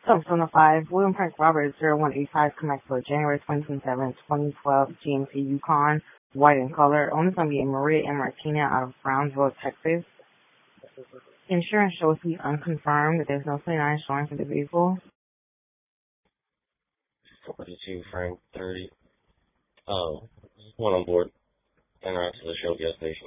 5, William Frank Roberts, 0185, Temecula, January 27, 2012, GMC Yukon, white in color. Owner's going to be Maria and Martina out of Brownsville, Texas. Insurance shows to be unconfirmed. There's no 29 showing for the vehicle. 42 Frank 30. One on board. En route to the show gas station.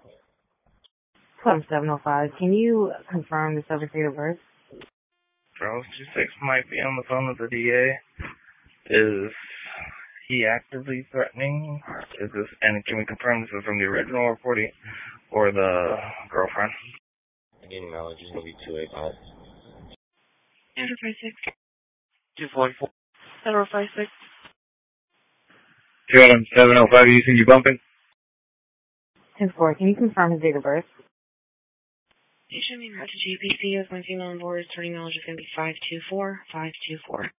705. Can you confirm the subject date of birth? Charles 26 might be on the phone with the DA. Is he actively threatening? And can we confirm this is from the original reporting or the girlfriend? Again, knowledge is going to be 285. Enterprise 6. 244. Federal 56. 705, you think you bumping? 10-4. Can you confirm his date of birth? You should be route to GPC as my female on board. Starting knowledge is going to be 524. 524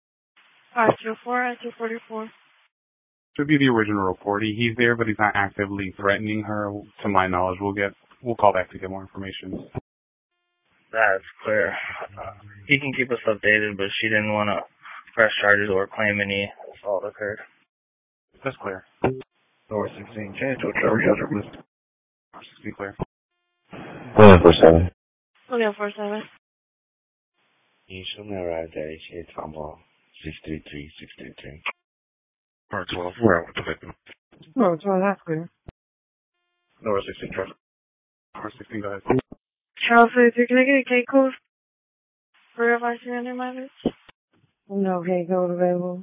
at 244. Should be the original report. He's there, but he's not actively threatening her. To my knowledge, we'll call back to get more information. That's clear. He can keep us updated, but she didn't want to press charges or claim any assault occurred. That's clear. North 16, change to a Trevor Shelter, please. 16 clear. 147. 147. You should me arrived at HA Tomball 633 633. Part 12, we're out with the victim. No, that's clear. North 16, Trevor. North 16, go ahead. Charles 33, can I get a K code for your advice under my list? No K code available.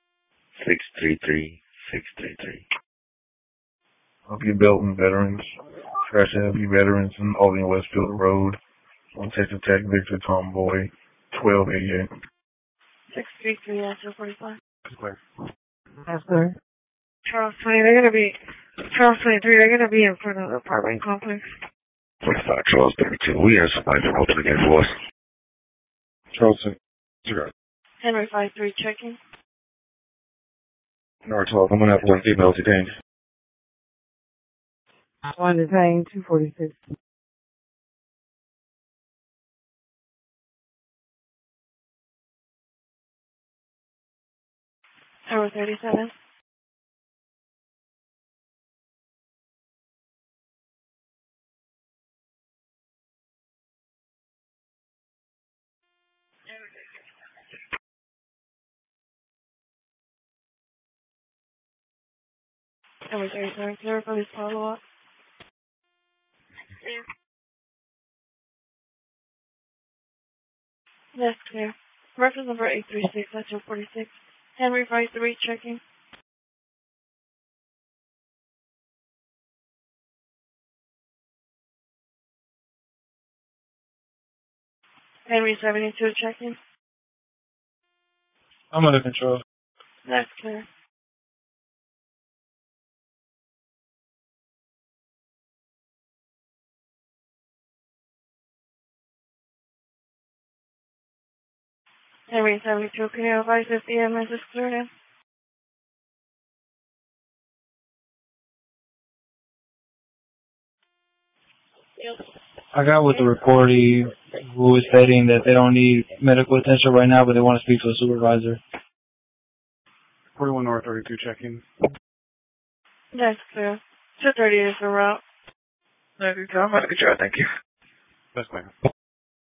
633 633. Heavy Belton veterans, Crash Heavy veterans in Albany Westfield Road, on Texas Tech Victor Tomboy, 1288. 633 at 245. That's clear. That's clear. Charles 23, they're gonna be in front of the apartment complex. 45 Charles 32. We are supplied to open again for us. Charles 0. Henry 53 checking. North 12, I'm going to have one female detained. One detained, 246. Henry 37. Henry 37, clear for this follow-up. Clear. That's clear. Reference number 836 at 246. Henry 53 checking. Henry 72 checking. I'm under control. That's clear. Henry 72, can you advise if the EMS is clear now? Yep. I got with the reportee who is stating that they don't need medical attention right now, but they want to speak to a supervisor. 41 North 32 check-in. That's clear. 230 is the route. I'm under control, thank you. That's clear.